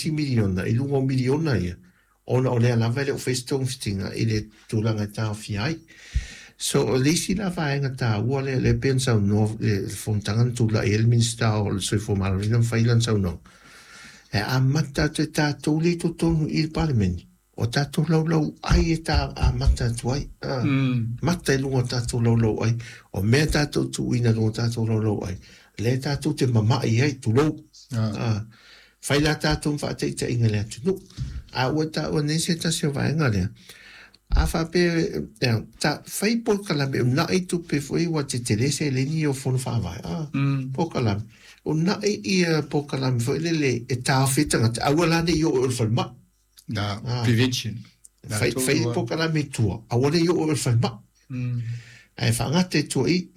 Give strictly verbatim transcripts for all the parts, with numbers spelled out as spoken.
isi miliona, i lungo miliona ia. Ona o lea lava ele o feistong stinga i le tūlanga tā fiai. So o lisi la vaenga tā ua le le pensa no le fontangan tūla e el minsta o le soi formalina whailan sau no. E a mata te tā tūli tu tonu i parlemeni. O tā tū lau lau ai e tā a mata tuai. Mata i lunga tā tū lau lau ai. O mea tā tū tū ina lunga tā tū lau lau ai. Le tā tū te mamai ai tu lau. Whaila tā tū mwhaatei te inga lea tu nu. A ua tā ua nese tā seo vaenga lea. A wha pe, tā whai pokalame, o nai tu pe fwoi wa te terese le ni o whono whawai. Pokalame. O nai ia pokalame fwoi le le e tā whetanga. A ua lane i o o whanma. Na, prevention. Whai pokalame tua. A ua le i o o whanma. E whangate tua i,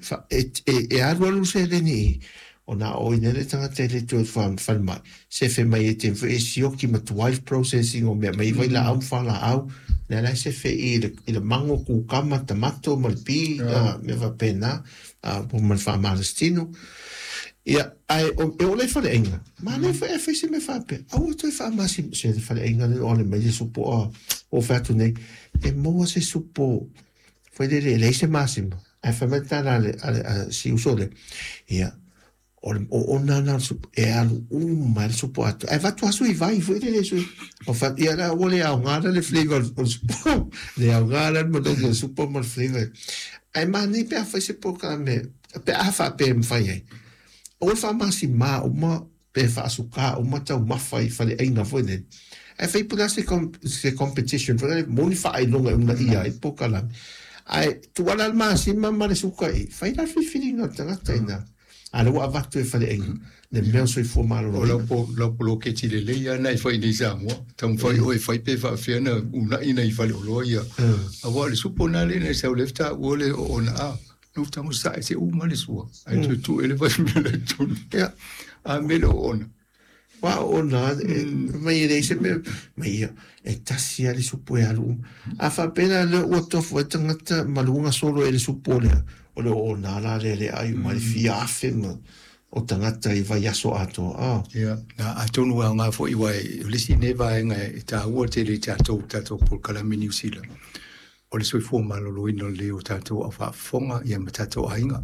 e arualu se le ni i. O nā o inere tangata le tue whanmai. Se whe mai e te whe e sioki ma wife processing o mea mai vai la au whala au. Nā lai se whe i le mango kukama tamato malpi me wa pēnā po man wha malastino. Ia, ai, e o le whale inga. Ma le whe e whe se me whape. Au toi wha masi se le whale inga le o le mai le supo o whatu nei. E moa se supo. Whe le le le se masimo. Ai whametana ale si usole. Ia. O o nana e alu uma el supo atu e vatu asu i vai foi le su o fa ia la o le au ngara le flavor o supo le au ngara mo do supo mo flavor ai mani pe fa se poka me pe afa pe mfai ai o fa masi ma o ma pe fa suka o ma tau ma fai fa le ainga foi ne e fai pula se se competition for mo ni fa ai longa una ia e poka la ai tu ala masi ma ma le suka i fai la fi feeling o tanga taina. Ala wa avatu e fale enga. Ne mea soi fo malo roi. O lau po lo ke ti le leia na i fai ni sa mua. Tam fai o e fai pe fa fiana una ina i fale o loia. A wa le supo na le na sa o lefta o le o na a. Nufta mo sa e se u ma le sua. Ai tu tu ele vai me le tun. Ja. A me lo ona. Wa ona. Mai e se me. Mai e tasi ali supo e alu. A fa pena le o tofu e tangata malunga solo e le supo le. O le o nara le le ai mai fia afema o tangata i vai aso ato. Ia, na a tonu a ngā fo i wai, lisi ne vai nga i tā ua te le tātou tātou por kalami New Zealand. O le soi fua malolo ino le o tātou a whaafonga i a ma tātou ainga.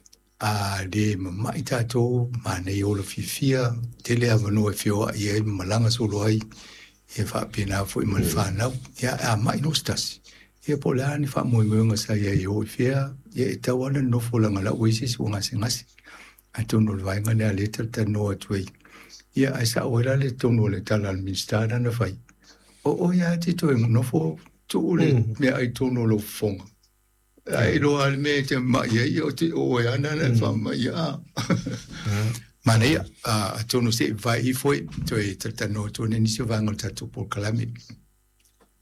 A le mamai tātou, ma nei o la fifia, te le avanoa e whioa i e malanga solo ai, i e whaapena fo i mani whanau, ia a mai no stasi. Ia po le ani wha moi ngoinga sa ia i hoi whia, ia e tau ana nofo langa la oasis o ngasi ngasi. A tono le vainga lea leta ta noa tuai. Ia ai sa oira le tono le tala al minstara na whai. O o ia te toi nofo tu le mea ai tono lo fonga. Ai lo al me te mai ia o te o ia na na whama ia. Mana ia, a tono se vai i foi, toi ta noa tuai nisi vanga tatu por kalami.